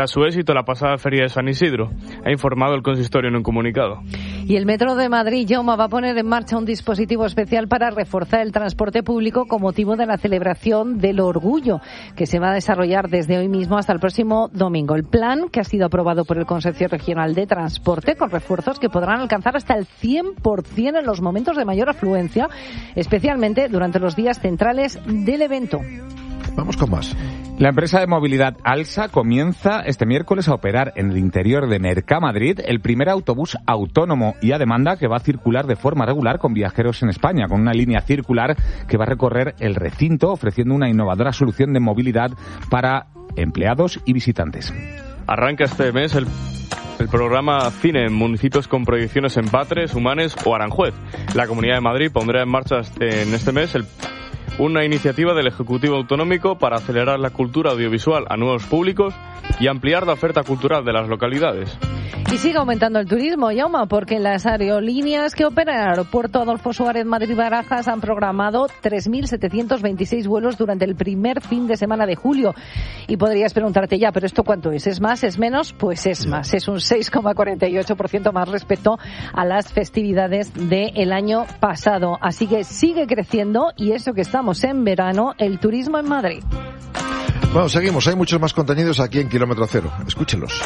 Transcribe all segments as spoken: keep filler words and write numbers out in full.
A su éxito la pasada feria de San Isidro, ha informado el consistorio en un comunicado. Y el Metro de Madrid, Jaume, va a poner en marcha un dispositivo especial para reforzar el transporte público con motivo de la celebración del Orgullo, que se va a desarrollar desde hoy mismo hasta el próximo domingo. El plan, que ha sido aprobado por el Consejo Regional de Transporte, con refuerzos que podrán alcanzar hasta el cien por ciento en los momentos de mayor afluencia, especialmente durante los días centrales del evento. Vamos con más. La empresa de movilidad Alsa comienza este miércoles a operar en el interior de Mercamadrid el primer autobús autónomo y a demanda que va a circular de forma regular con viajeros en España, con una línea circular que va a recorrer el recinto ofreciendo una innovadora solución de movilidad para empleados y visitantes. Arranca este mes el, el programa Cine en municipios con proyecciones en Batres, Humanes o Aranjuez. La Comunidad de Madrid pondrá en marcha este, en este mes el una iniciativa del Ejecutivo Autonómico para acelerar la cultura audiovisual a nuevos públicos y ampliar la oferta cultural de las localidades. Y sigue aumentando el turismo, Jaume, porque las aerolíneas que operan en el aeropuerto Adolfo Suárez Madrid-Barajas han programado tres mil setecientos veintiséis vuelos durante el primer fin de semana de julio. Y podrías preguntarte ya, ¿pero esto cuánto es? ¿Es más? ¿Es menos? Pues es más. Es un seis coma cuarenta y ocho por ciento más respecto a las festividades del año pasado. Así que sigue creciendo y eso que estamos en verano, el turismo en Madrid. Bueno, seguimos. Hay muchos más contenidos aquí en Kilómetro Cero. Escúchenlos.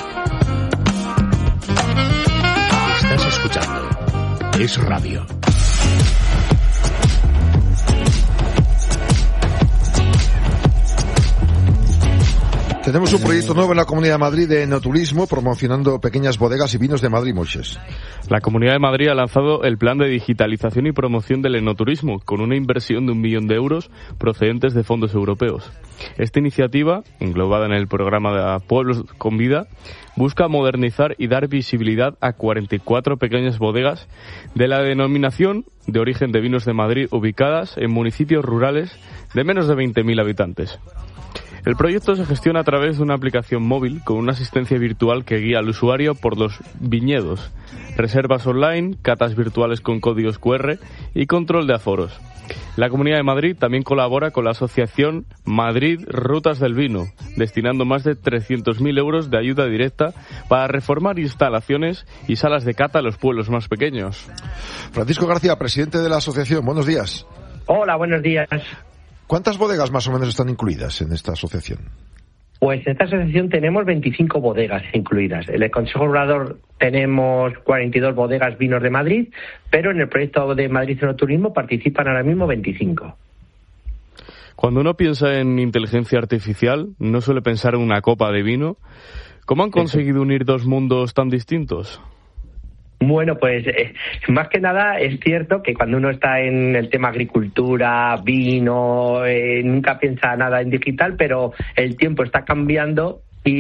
Estás escuchando Es Radio. Tenemos un proyecto nuevo en la Comunidad de Madrid de enoturismo promocionando pequeñas bodegas y vinos de Madrid, Moisés. La Comunidad de Madrid ha lanzado el plan de digitalización y promoción del enoturismo con una inversión de un millón de euros procedentes de fondos europeos. Esta iniciativa, englobada en el programa de Pueblos con Vida, busca modernizar y dar visibilidad a cuarenta y cuatro pequeñas bodegas de la denominación de origen de vinos de Madrid ubicadas en municipios rurales de menos de veinte mil habitantes. El proyecto se gestiona a través de una aplicación móvil con una asistencia virtual que guía al usuario por los viñedos, reservas online, catas virtuales con códigos cu erre y control de aforos. La Comunidad de Madrid también colabora con la asociación Madrid Rutas del Vino, destinando más de trescientos mil euros de ayuda directa para reformar instalaciones y salas de cata en los pueblos más pequeños. Francisco García, presidente de la asociación, buenos días. Hola, buenos días. ¿Cuántas bodegas más o menos están incluidas en esta asociación? Pues en esta asociación tenemos veinticinco bodegas incluidas. En el Consejo Regulador tenemos cuarenta y dos bodegas vinos de Madrid, pero en el proyecto de Madrid Enoturismo participan ahora mismo veinticinco. Cuando uno piensa en inteligencia artificial, no suele pensar en una copa de vino. ¿Cómo han conseguido unir dos mundos tan distintos? Bueno, pues eh, más que nada es cierto que cuando uno está en el tema agricultura, vino, eh, nunca piensa nada en digital, pero el tiempo está cambiando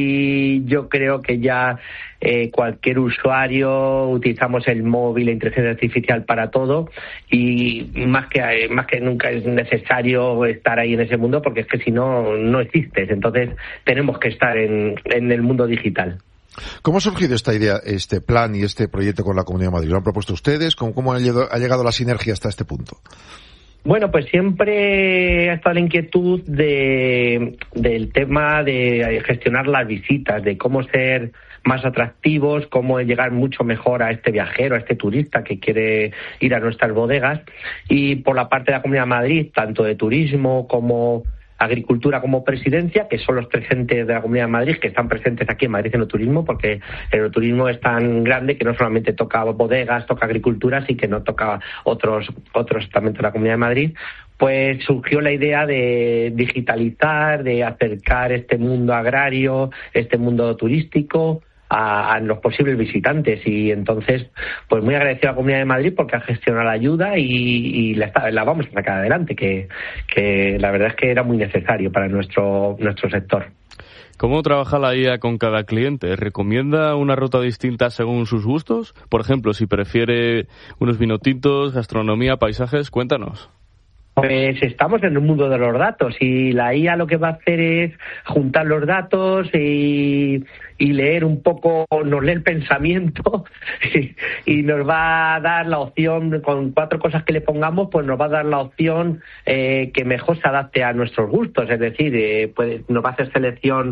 y yo creo que ya eh, cualquier usuario utilizamos el móvil, la inteligencia artificial para todo y más que eh, más que nunca es necesario estar ahí en ese mundo porque es que si no, no existes. Entonces tenemos que estar en, en el mundo digital. ¿Cómo ha surgido esta idea, este plan y este proyecto con la Comunidad de Madrid? ¿Lo han propuesto ustedes? ¿Cómo, cómo ha, llegado, ha llegado la sinergia hasta este punto? Bueno, pues siempre ha estado la inquietud de, del tema de gestionar las visitas, de cómo ser más atractivos, cómo llegar mucho mejor a este viajero, a este turista que quiere ir a nuestras bodegas. Y por la parte de la Comunidad de Madrid, tanto de turismo como agricultura como presidencia, que son los tres entes de la Comunidad de Madrid que están presentes aquí en Madrid Enoturismo, porque el enoturismo es tan grande que no solamente toca bodegas, toca agricultura, sino que no toca otros otros estamentos de la Comunidad de Madrid. Pues surgió la idea de digitalizar, de acercar este mundo agrario, este mundo turístico A, a los posibles visitantes y entonces pues muy agradecido a la Comunidad de Madrid porque ha gestionado la ayuda y, y la, está, la vamos a sacar adelante que, que la verdad es que era muy necesario para nuestro nuestro sector. ¿Cómo trabaja la I A con cada cliente? ¿Recomienda una ruta distinta según sus gustos? Por ejemplo, si prefiere unos vino tintos, gastronomía, paisajes, cuéntanos. Pues estamos en el mundo de los datos y la I A lo que va a hacer es juntar los datos y, y leer un poco, nos lee el pensamiento y, y nos va a dar la opción, con cuatro cosas que le pongamos, pues nos va a dar la opción eh, que mejor se adapte a nuestros gustos. Es decir, eh, puede, nos va a hacer selección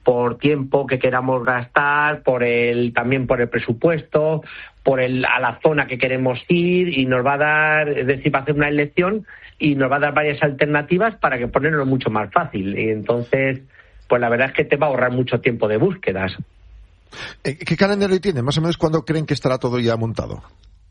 por tiempo que queramos gastar, por el también por el presupuesto, por el a la zona que queremos ir, y nos va a dar, es decir, va a hacer una elección y nos va a dar varias alternativas para que ponerlo mucho más fácil. Y entonces, pues la verdad es que te va a ahorrar mucho tiempo de búsquedas. ¿Qué calendario tiene? Más o menos, ¿cuándo creen que estará todo ya montado?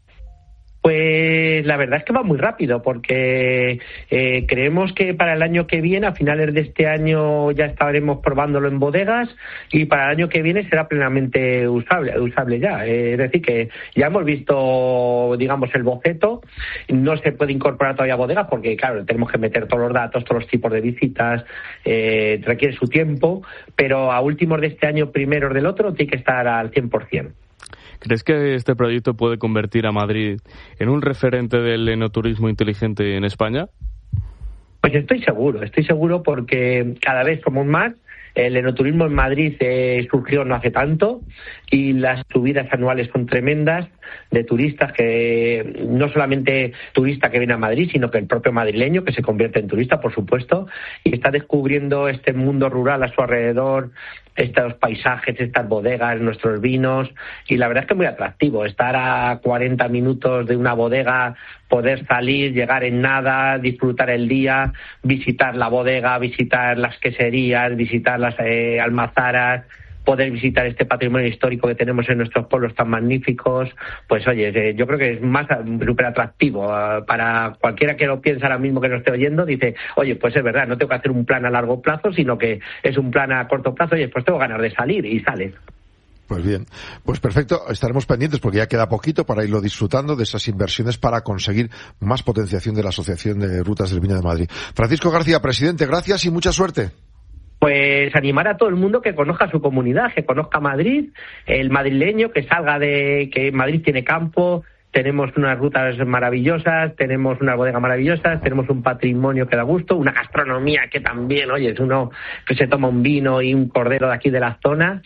Pues la verdad es que va muy rápido, porque eh, creemos que para el año que viene, a finales de este año, ya estaremos probándolo en bodegas, y para el año que viene será plenamente usable, usable ya. Eh, es decir, que ya hemos visto, digamos, el boceto. No se puede incorporar todavía a bodegas porque, claro, tenemos que meter todos los datos, todos los tipos de visitas, eh, requiere su tiempo, pero a últimos de este año, primeros del otro, tiene que estar al cien por ciento. ¿Crees que este proyecto puede convertir a Madrid en un referente del enoturismo inteligente en España? Pues estoy seguro, estoy seguro porque cada vez somos más. El enoturismo en Madrid eh, surgió no hace tanto y las subidas anuales son tremendas de turistas, que no solamente turista que viene a Madrid, sino que el propio madrileño que se convierte en turista, por supuesto, y está descubriendo este mundo rural a su alrededor, estos paisajes, estas bodegas, nuestros vinos, y la verdad es que es muy atractivo estar a cuarenta minutos de una bodega, poder salir, llegar en nada, disfrutar el día, visitar la bodega, visitar las queserías, visitar las eh, almazaras, poder visitar este patrimonio histórico que tenemos en nuestros pueblos tan magníficos. Pues oye, eh, yo creo que es más súper atractivo uh, para cualquiera que lo piense ahora mismo, que nos esté oyendo, dice, oye, pues es verdad, no tengo que hacer un plan a largo plazo, sino que es un plan a corto plazo, oye, pues tengo ganas de salir, y sales. Pues bien, pues perfecto, estaremos pendientes porque ya queda poquito para irlo disfrutando de esas inversiones para conseguir más potenciación de la Asociación de Rutas del Vino de Madrid. Francisco García, presidente, gracias y mucha suerte. Pues animar a todo el mundo que conozca su comunidad, que conozca Madrid, el madrileño que salga de que Madrid tiene campo, tenemos unas rutas maravillosas, tenemos unas bodegas maravillosas, tenemos un patrimonio que da gusto, una gastronomía que también, oye, es uno que se toma un vino y un cordero de aquí de las zonas,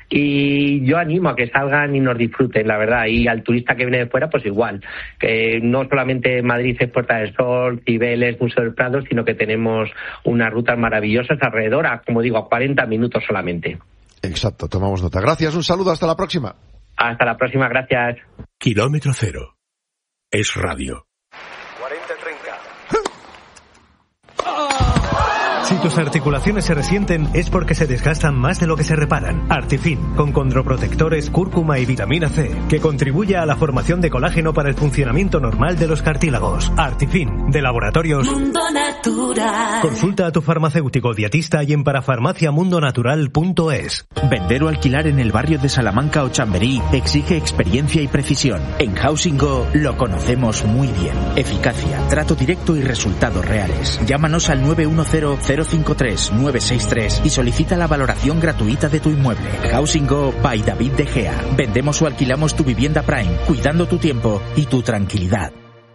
y yo animo a que salgan y nos disfruten, la verdad, y al turista que viene de fuera, pues igual, que no solamente Madrid es Puerta del Sol, Cibeles, Museo del Prado, sino que tenemos unas rutas maravillosas alrededor, a, como digo, a cuarenta minutos solamente. Exacto, tomamos nota. Gracias, un saludo, hasta la próxima. Hasta la próxima, gracias. Kilómetro cero. Es radio. cuarenta treinta. Si tus articulaciones se resienten es porque se desgastan más de lo que se reparan. Artifin, con condroprotectores, cúrcuma y vitamina C, que contribuye a la formación de colágeno para el funcionamiento normal de los cartílagos. Artifin, de Laboratorios Mundo Natural. Consulta a tu farmacéutico dietista y en parafarmacia mundo natural punto es. Vender o alquilar en el barrio de Salamanca o Chamberí exige experiencia y precisión. En Housing Go lo conocemos muy bien. Eficacia, trato directo y resultados reales. Llámanos al nueve uno cero cero cinco tres nueve seis tres y solicita la valoración gratuita de tu inmueble. Housing Go by David De Gea. Vendemos o alquilamos tu vivienda Prime, cuidando tu tiempo y tu tranquilidad.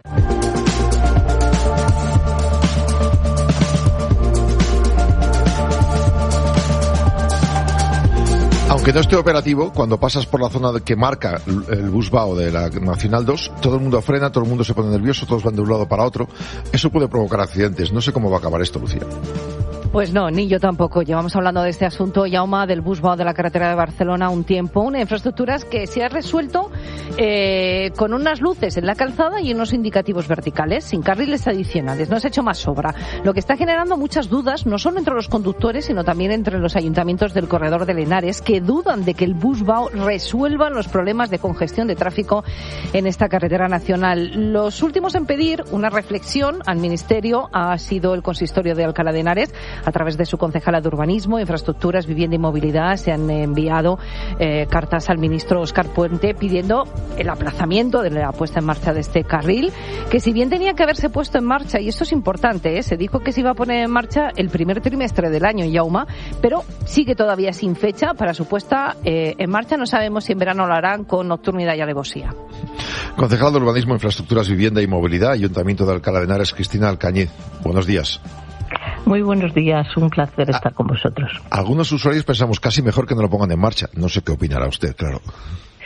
Aunque no esté operativo, cuando pasas por la zona que marca el busvao de la Nacional dos, todo el mundo frena, todo el mundo se pone nervioso, todos van de un lado para otro. Eso puede provocar accidentes. No sé cómo va a acabar esto, Lucía. Pues no, ni yo tampoco. Llevamos hablando de este asunto, Jaume, del busvao de la carretera de Barcelona un tiempo. Una infraestructura que se ha resuelto eh, con unas luces en la calzada y unos indicativos verticales, sin carriles adicionales. No se ha hecho más obra. Lo que está generando muchas dudas, no solo entre los conductores, sino también entre los ayuntamientos del corredor del Henares, que dudan de que el busvao resuelva los problemas de congestión de tráfico en esta carretera nacional. Los últimos en pedir una reflexión al Ministerio ha sido el Consistorio de Alcalá de Henares. A través de su concejala de Urbanismo, Infraestructuras, Vivienda y Movilidad se han enviado eh, cartas al ministro Óscar Puente pidiendo el aplazamiento de la puesta en marcha de este carril, que si bien tenía que haberse puesto en marcha, y esto es importante, ¿eh? se dijo que se iba a poner en marcha el primer trimestre del año, Jaume, pero sigue todavía sin fecha para su puesta eh, en marcha. No sabemos si en verano lo harán con nocturnidad y alevosía. Concejala de Urbanismo, Infraestructuras, Vivienda y Movilidad, Ayuntamiento de Alcalá de Henares, Cristina Alcañiz. Buenos días. Muy buenos días, un placer estar con vosotros. Algunos usuarios pensamos casi mejor que no lo pongan en marcha. No sé qué opinará usted, claro.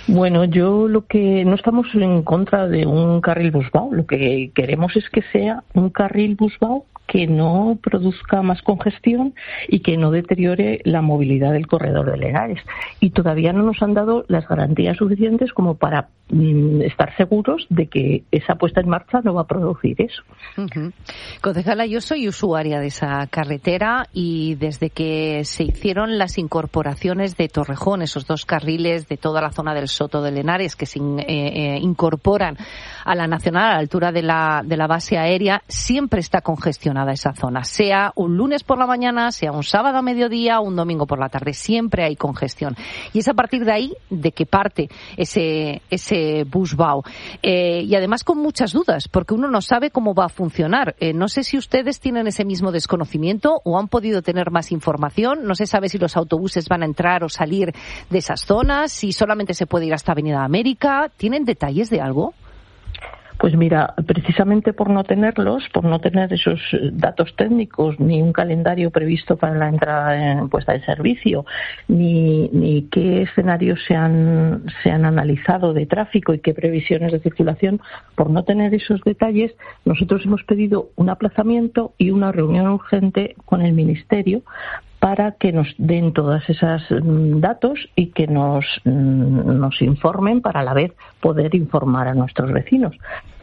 Bueno, yo lo que no estamos en contra de un carril busbao, lo que queremos es que sea un carril busbao que no produzca más congestión y que no deteriore la movilidad del corredor de Linares. Y todavía no nos han dado las garantías suficientes como para mm, estar seguros de que esa puesta en marcha no va a producir eso. Uh-huh. Concejala, yo soy usuaria de esa carretera y desde que se hicieron las incorporaciones de Torrejón, esos dos carriles de toda la zona del Soto de Linares que se in, eh, eh, incorporan a la nacional a la altura de la, de la base aérea, siempre está congestionada esa zona, sea un lunes por la mañana, sea un sábado a mediodía o un domingo por la tarde, siempre hay congestión. Y es a partir de ahí de que parte ese, ese busbao. Eh, y además con muchas dudas, porque uno no sabe cómo va a funcionar. Eh, no sé si ustedes tienen ese mismo desconocimiento o han podido tener más información. No se sabe si los autobuses van a entrar o salir de esas zonas, si solamente se puede ir hasta Avenida América. ¿Tienen detalles de algo? Pues mira, precisamente por no tenerlos, por no tener esos datos técnicos, ni un calendario previsto para la entrada en puesta en servicio, ni, ni qué escenarios se han, se han analizado de tráfico y qué previsiones de circulación, por no tener esos detalles, nosotros hemos pedido un aplazamiento y una reunión urgente con el Ministerio para que nos den todos esos datos y que nos, nos informen para a la vez poder informar a nuestros vecinos.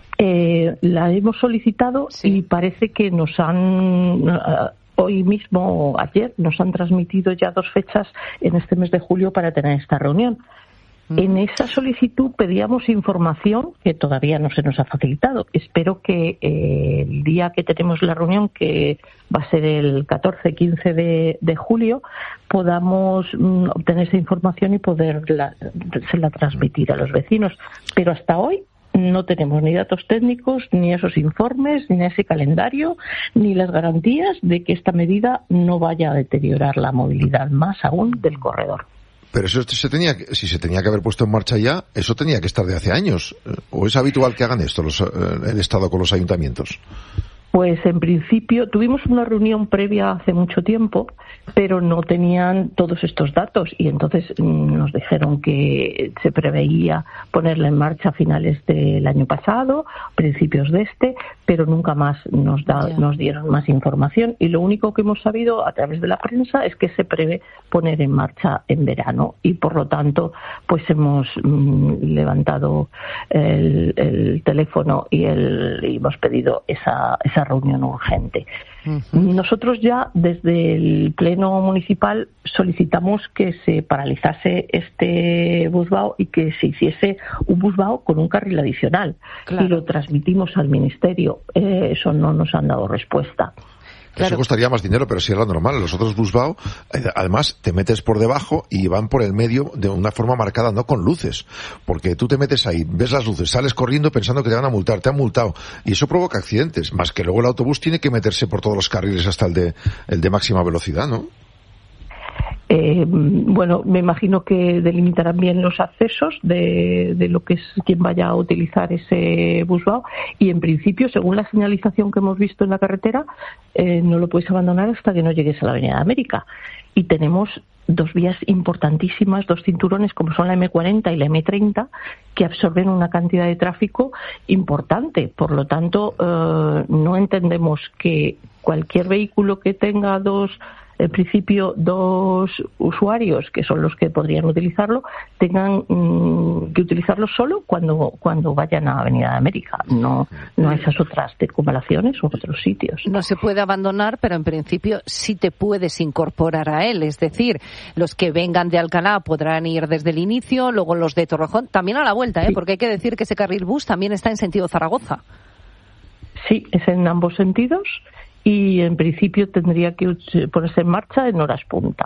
Eh, la hemos solicitado sí. Y parece que nos han, hoy mismo o ayer, nos han transmitido ya dos fechas en este mes de julio para tener esta reunión. En esa solicitud pedíamos información que todavía no se nos ha facilitado. Espero que eh, el día que tenemos la reunión, que va a ser el catorce quince de, de julio, podamos mm, obtener esa información y poderla se la transmitir a los vecinos. Pero hasta hoy no tenemos ni datos técnicos, ni esos informes, ni ese calendario, ni las garantías de que esta medida no vaya a deteriorar la movilidad más aún del corredor. Pero eso se tenía, si se tenía que haber puesto en marcha ya, eso tenía que estar de hace años. ¿O es habitual que hagan esto los, el Estado con los ayuntamientos? Pues en principio tuvimos una reunión previa hace mucho tiempo, pero no tenían todos estos datos y entonces nos dijeron que se preveía ponerla en marcha a finales del año pasado, principios de este, pero nunca más nos, da, nos dieron más información y lo único que hemos sabido a través de la prensa es que se prevé poner en marcha en verano y por lo tanto pues hemos mm, levantado el, el teléfono y, el, y hemos pedido esa, esa reunión urgente. Uh-huh. Nosotros ya desde el Pleno Municipal solicitamos que se paralizase este busbao y que se hiciese un busbao con un carril adicional. Claro. Y lo transmitimos al Ministerio. Eh, eso no nos han dado respuesta. Claro. Eso costaría más dinero, pero si es lo normal. Los otros busbao, además, te metes por debajo y van por el medio de una forma marcada, no con luces. Porque tú te metes ahí, ves las luces, sales corriendo pensando que te van a multar, te han multado. Y eso provoca accidentes. Más que luego el autobús tiene que meterse por todos los carriles hasta el de, el de máxima velocidad, ¿no? Eh, bueno, me imagino que delimitarán bien los accesos de, de lo que es quien vaya a utilizar ese busbao y en principio, según la señalización que hemos visto en la carretera, eh, no lo puedes abandonar hasta que no llegues a la Avenida América. Y tenemos dos vías importantísimas, dos cinturones como son la eme cuarenta y la eme treinta, que absorben una cantidad de tráfico importante. Por lo tanto, eh, no entendemos que cualquier vehículo que tenga dos en principio dos usuarios, que son los que podrían utilizarlo, tengan mmm, que utilizarlo solo cuando cuando vayan a Avenida América, no no a esas otras circunvalaciones o otros sitios. No se puede abandonar, pero en principio sí te puedes incorporar a él, es decir, los que vengan de Alcalá podrán ir desde el inicio, luego los de Torrejón, también a la vuelta, ¿eh? Sí. Porque hay que decir que ese carril bus también está en sentido Zaragoza. Sí, es en ambos sentidos. Y en principio tendría que ponerse en marcha en horas punta.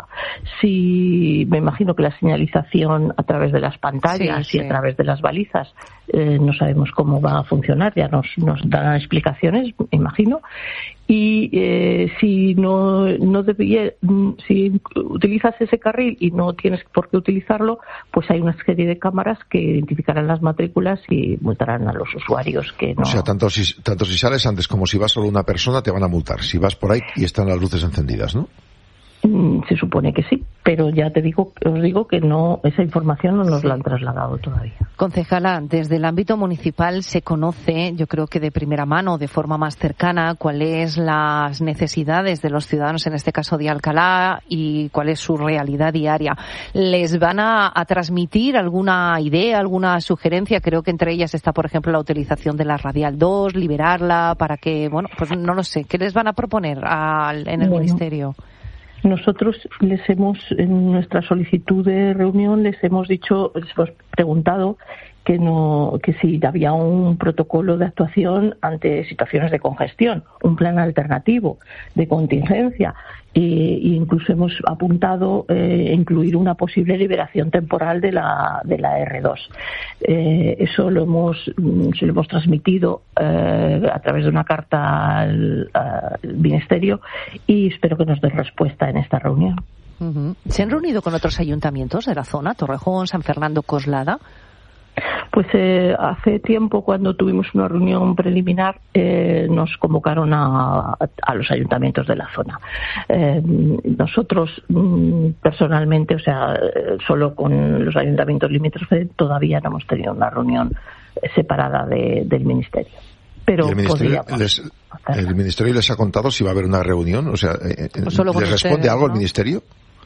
Si me imagino que la señalización a través de las pantallas sí, y sí. a través de las balizas eh, no sabemos cómo va a funcionar, ya nos, nos darán explicaciones, me imagino. Y eh, si no no debía, si utilizas ese carril y no tienes por qué utilizarlo, pues hay una serie de cámaras que identificarán las matrículas y multarán a los usuarios que no. O sea, tanto si tanto si sales antes como si vas solo una persona te van a multar. Si vas por ahí y están las luces encendidas, ¿no? Se supone que sí, pero ya te digo, os digo que no, esa información no nos la han trasladado todavía. Concejala, desde el ámbito municipal se conoce, yo creo que de primera mano, de forma más cercana, cuáles las necesidades de los ciudadanos, en este caso de Alcalá, y cuál es su realidad diaria. ¿Les van a, a transmitir alguna idea, alguna sugerencia? Creo que entre ellas está, por ejemplo, la utilización de la Radial dos, liberarla para que, bueno, pues no lo sé, ¿qué les van a proponer al, en el bueno. Ministerio? Nosotros les hemos, en nuestra solicitud de reunión, les hemos dicho, les hemos preguntado que no, que si había un protocolo de actuación ante situaciones de congestión, un plan alternativo de contingencia, e, e incluso hemos apuntado eh, incluir una posible liberación temporal de la de la erre dos. Eh, eso lo hemos se lo hemos transmitido eh, a través de una carta al, al Ministerio y espero que nos den respuesta en esta reunión. Uh-huh. ¿Se han reunido con otros ayuntamientos de la zona, Torrejón, San Fernando, Coslada? Pues eh, hace tiempo, cuando tuvimos una reunión preliminar, eh, nos convocaron a, a los ayuntamientos de la zona. Eh, nosotros, personalmente, o sea, solo con los ayuntamientos limítrofes, todavía no hemos tenido una reunión separada de, del Ministerio. Pero el ministerio, les, ¿El Ministerio les ha contado si va a haber una reunión? O sea, eh, ¿les responde ustedes, algo, ¿no?, el Ministerio?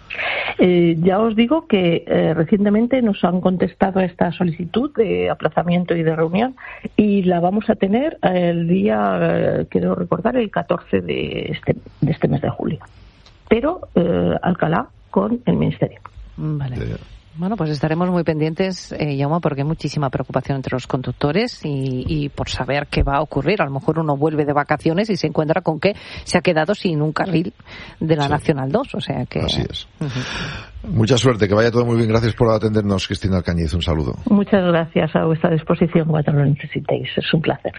Eh, ya os digo que eh, recientemente nos han contestado a esta solicitud de aplazamiento y de reunión y la vamos a tener el día, eh, quiero recordar, el catorce de este, de este mes de julio. Pero eh, Alcalá con el Ministerio. Vale. Bueno, pues estaremos muy pendientes, eh, Jaume, porque hay muchísima preocupación entre los conductores y, y por saber qué va a ocurrir. A lo mejor uno vuelve de vacaciones y se encuentra con que se ha quedado sin un carril de la sí. Nacional dos, o sea que... Así es. Uh-huh. Mucha suerte, que vaya todo muy bien. Gracias por atendernos, Cristina Alcañiz. Un saludo. Muchas gracias, a vuestra disposición cuando lo necesitéis. Es un placer.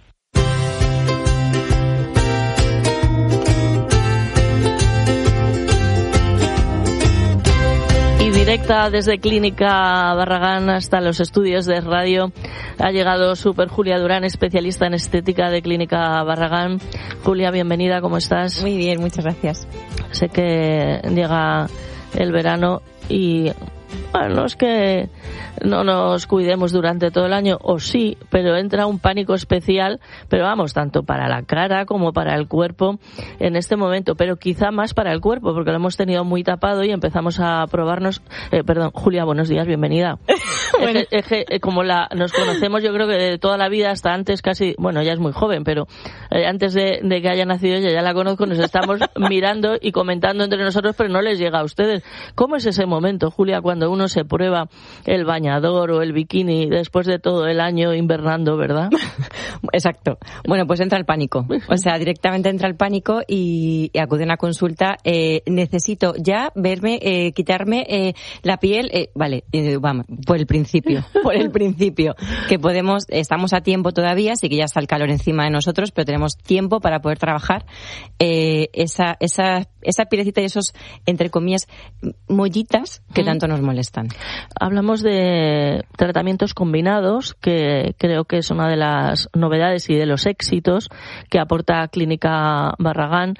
Directa desde Clínica Barragán hasta los estudios de radio ha llegado Super Julia Durán, especialista en estética de Clínica Barragán. Julia, bienvenida, ¿cómo estás? Muy bien, muchas gracias. Sé que llega el verano y bueno, no es que no nos cuidemos durante todo el año, o sí, pero entra un pánico especial, pero vamos, tanto para la cara como para el cuerpo en este momento, pero quizá más para el cuerpo, porque lo hemos tenido muy tapado y empezamos a probarnos. Eh, perdón, Julia, buenos días, bienvenida. Bueno. Es que, es que, como la nos conocemos, yo creo que de toda la vida, hasta antes casi, bueno, ella es muy joven, pero eh, antes de, de que haya nacido ella, ya la conozco, nos estamos mirando y comentando entre nosotros, pero no les llega a ustedes. ¿Cómo es ese momento, Julia, cuando uno se prueba el bañador o el bikini después de todo el año invernando, verdad? Exacto. Bueno, pues entra el pánico. O sea, directamente entra el pánico y, y acude a una consulta. Eh, necesito ya verme, eh, quitarme eh, la piel. Eh, vale, eh, vamos, por el principio. Por el principio. Que podemos, estamos a tiempo todavía, sí que ya está el calor encima de nosotros, pero tenemos tiempo para poder trabajar eh, esa, esa, esa pielecita y esos, entre comillas, mollitas que tanto nos molestan. Hablamos de tratamientos combinados, que creo que es una de las novedades y de los éxitos que aporta Clínica Barragán.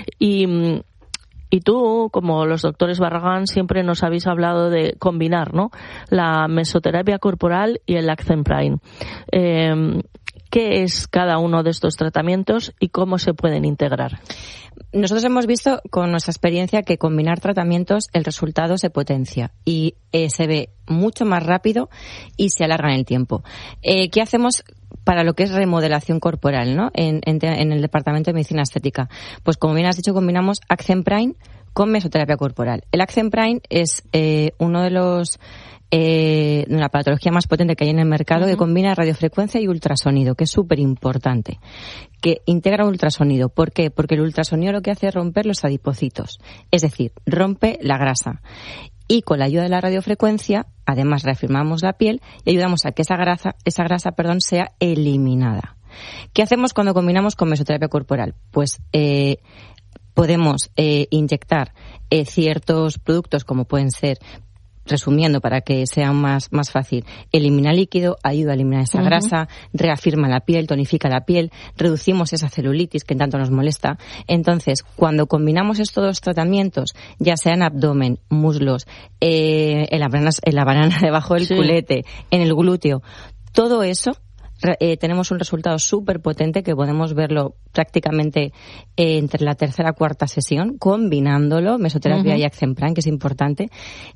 Y, y tú, como los doctores Barragán, siempre nos habéis hablado de combinar, ¿no?, la mesoterapia corporal y el Accemprime. Eh, ¿Qué es cada uno de estos tratamientos y cómo se pueden integrar? Nosotros hemos visto con nuestra experiencia que combinar tratamientos el resultado se potencia y eh, se ve mucho más rápido y se alarga en el tiempo. Eh, ¿Qué hacemos para lo que es remodelación corporal, ¿no?, en, en, en el Departamento de Medicina Estética? Pues como bien has dicho, combinamos Accemprime con mesoterapia corporal. El Accemprime es eh, uno de los Eh, de una patología más potente que hay en el mercado, uh-huh, que combina radiofrecuencia y ultrasonido, que es súper importante, que integra ultrasonido. ¿Por qué? Porque el ultrasonido lo que hace es romper los adipocitos, es decir, rompe la grasa. Y con la ayuda de la radiofrecuencia, además reafirmamos la piel y ayudamos a que esa grasa, esa grasa, perdón, sea eliminada. ¿Qué hacemos cuando combinamos con mesoterapia corporal? Pues eh, podemos eh, inyectar eh, ciertos productos como pueden ser resumiendo para que sea más, más fácil, elimina líquido, ayuda a eliminar esa uh-huh. grasa, reafirma la piel, tonifica la piel, reducimos esa celulitis que tanto nos molesta. Entonces, cuando combinamos estos dos tratamientos, ya sea en abdomen, muslos, eh, en, la banana, en la banana debajo del sí. culete, en el glúteo, todo eso, Eh, tenemos un resultado súper potente que podemos verlo prácticamente eh, entre la tercera y cuarta sesión, combinándolo, mesoterapia uh-huh. y Axenplan, que es importante,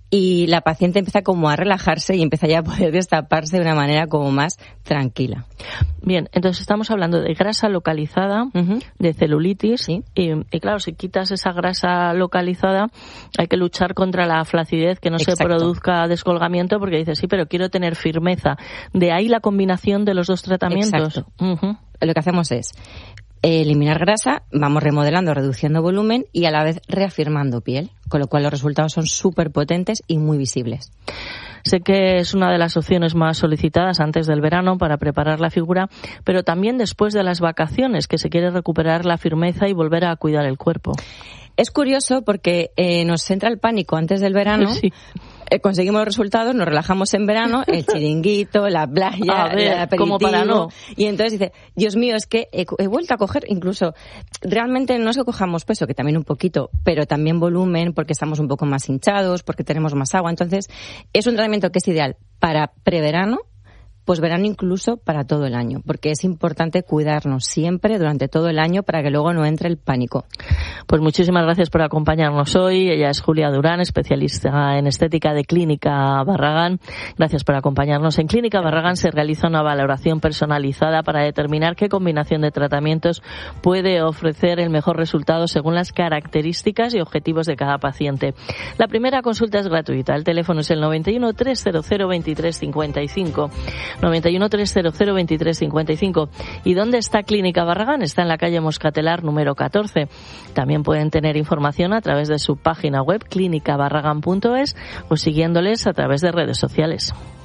y la paciente empieza como a relajarse y empieza ya a poder destaparse de una manera como más tranquila. Bien, entonces estamos hablando de grasa localizada, uh-huh. de celulitis, sí. y, y claro, si quitas esa grasa localizada, hay que luchar contra la flacidez, que no Exacto. se produzca descolgamiento, porque dices, sí, pero quiero tener firmeza. De ahí la combinación de los dos tratamientos. Exacto. Uh-huh. Lo que hacemos es eliminar grasa, vamos remodelando, reduciendo volumen y a la vez reafirmando piel, con lo cual los resultados son súper potentes y muy visibles. Sé que es una de las opciones más solicitadas antes del verano para preparar la figura, pero también después de las vacaciones, que se quiere recuperar la firmeza y volver a cuidar el cuerpo. Es curioso porque eh, nos entra el pánico antes del verano. Sí. Eh, conseguimos los resultados, nos relajamos en verano, el chiringuito, la playa, ver, el aperitivo, como para no. Y entonces dice, Dios mío, es que he, he vuelto a coger, incluso, realmente no es que cojamos peso, que también un poquito, pero también volumen, porque estamos un poco más hinchados, porque tenemos más agua. Entonces, es un tratamiento que es ideal para preverano, pues verano incluso para todo el año, porque es importante cuidarnos siempre durante todo el año para que luego no entre el pánico. Pues muchísimas gracias por acompañarnos hoy. Ella es Julia Durán, especialista en estética de Clínica Barragán. Gracias por acompañarnos. En Clínica Barragán se realiza una valoración personalizada para determinar qué combinación de tratamientos puede ofrecer el mejor resultado según las características y objetivos de cada paciente. La primera consulta es gratuita. El teléfono es el noventa y uno, trescientos veintitrés, cincuenta y cinco. noventa y uno, trescientos veintitrés, cincuenta y cinco. ¿Y dónde está Clínica Barragán? Está en la calle Moscatelar número catorce. También pueden tener información a través de su página web clínica barragán punto es o siguiéndoles a través de redes sociales.